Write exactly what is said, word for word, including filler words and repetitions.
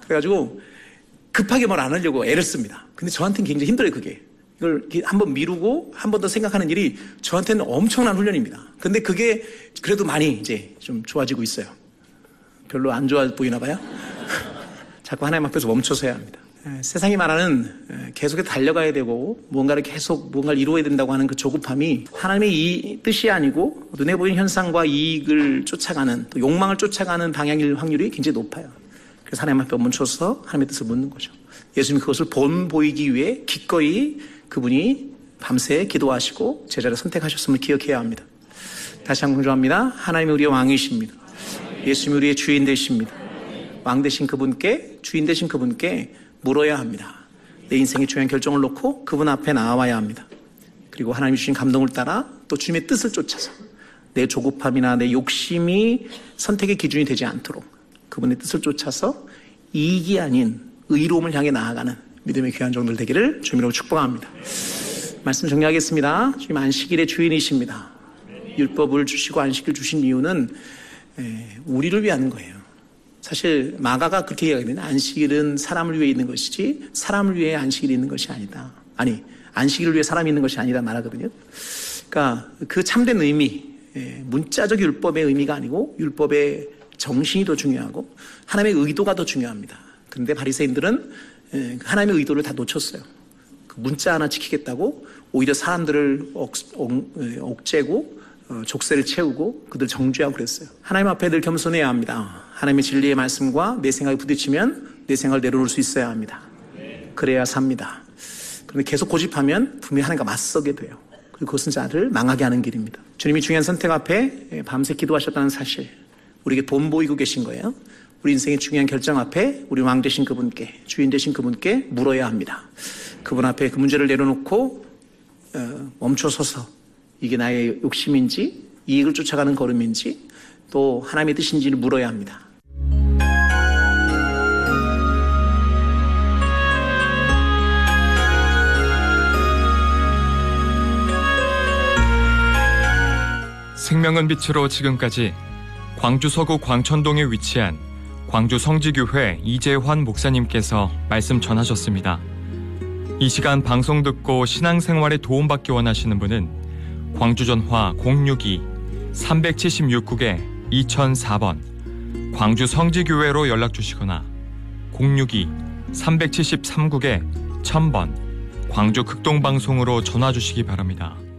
그래가지고 급하게 뭘 안 하려고 애를 씁니다. 근데 저한테는 굉장히 힘들어요, 그게. 이걸 한번 미루고 한 번 더 생각하는 일이 저한테는 엄청난 훈련입니다. 근데 그게 그래도 많이 이제 좀 좋아지고 있어요. 별로 안 좋아 보이나 봐요. 자꾸 하나님 앞에서 멈춰서야 합니다. 세상이 말하는 계속 달려가야 되고 뭔가를 계속 뭔가를 이루어야 된다고 하는 그 조급함이 하나님의 이 뜻이 아니고 눈에 보이는 현상과 이익을 쫓아가는 또 욕망을 쫓아가는 방향일 확률이 굉장히 높아요. 그래서 하나님 앞에 멈춰서 하나님의 뜻을 묻는 거죠. 예수님이 그것을 본 보이기 위해 기꺼이 그분이 밤새 기도하시고 제자를 선택하셨음을 기억해야 합니다. 다시 한번 강조합니다. 하나님이 우리의 왕이십니다. 예수님이 우리의 주인 되십니다. 왕 되신 그분께, 주인 되신 그분께 물어야 합니다. 내 인생의 중요한 결정을 놓고 그분 앞에 나와야 합니다. 그리고 하나님이 주신 감동을 따라 또 주님의 뜻을 쫓아서 내 조급함이나 내 욕심이 선택의 기준이 되지 않도록 그분의 뜻을 쫓아서 이익이 아닌 의로움을 향해 나아가는 믿음의 귀한 종들 되기를 주님으로 축복합니다. 말씀 정리하겠습니다. 주님 안식일의 주인이십니다. 율법을 주시고 안식일 주신 이유는 우리를 위한 거예요. 사실 마가가 그렇게 이야기하거든요. 안식일은 사람을 위해 있는 것이지 사람을 위해 안식일이 있는 것이 아니다. 아니, 안식일을 위해 사람이 있는 것이 아니다 말하거든요. 그러니까 그 참된 의미, 문자적 율법의 의미가 아니고 율법의 정신이 더 중요하고 하나님의 의도가 더 중요합니다. 그런데 바리새인들은 하나님의 의도를 다 놓쳤어요. 그 문자 하나 지키겠다고 오히려 사람들을 억, 억, 억제고 족쇄를 채우고 그들 정죄하고 그랬어요. 하나님 앞에 늘 겸손해야 합니다. 하나님의 진리의 말씀과 내 생각이 부딪히면 내 생각을 내려놓을 수 있어야 합니다. 그래야 삽니다. 그런데 계속 고집하면 분명히 하나님과 맞서게 돼요. 그리고 그것은 자를 망하게 하는 길입니다. 주님이 중요한 선택 앞에 밤새 기도하셨다는 사실, 우리에게 돈 보이고 계신 거예요. 우리 인생의 중요한 결정 앞에 우리 왕 되신 그분께, 주인 되신 그분께 물어야 합니다. 그분 앞에 그 문제를 내려놓고 어, 멈춰서서 이게 나의 욕심인지 이익을 쫓아가는 걸음인지 또 하나님의 뜻인지를 물어야 합니다. 생명은 빛으로 지금까지 광주 서구 광천동에 위치한 광주 성지교회 이재환 목사님께서 말씀 전하셨습니다. 이 시간 방송 듣고 신앙생활에 도움받기 원하시는 분은 광주전화 공육이 삼칠육 국에 이천사 번 광주 성지교회로 연락주시거나 공육이 삼칠삼 국에 천 번 광주 극동방송으로 전화주시기 바랍니다.